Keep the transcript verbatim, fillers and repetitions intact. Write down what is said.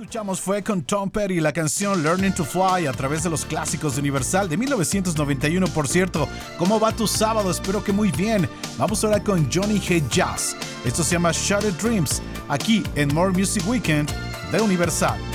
escuchamos fue con Tom Petty la canción Learning to Fly a través de los clásicos de Universal de mil novecientos noventa y uno, por cierto. ¿Cómo va tu sábado? Espero que muy bien. Vamos ahora con Johnny H. Jazz. Esto se llama Shattered Dreams, aquí en More Music Weekend de Universal.